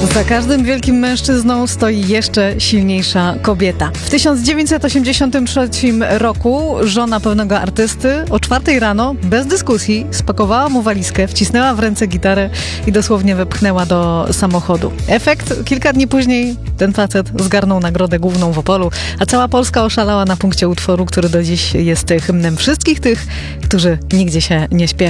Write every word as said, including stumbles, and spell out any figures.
Za każdym wielkim mężczyzną stoi jeszcze silniejsza kobieta. W tysiąc dziewięćset osiemdziesiątym trzecim roku żona pewnego artysty o czwartej rano, bez dyskusji, spakowała mu walizkę, wcisnęła w ręce gitarę i dosłownie wepchnęła do samochodu. Efekt? Kilka dni później ten facet zgarnął nagrodę główną w Opolu, a cała Polska oszalała na punkcie utworu, który do dziś jest hymnem wszystkich tych, którzy nigdzie się nie śpieszą.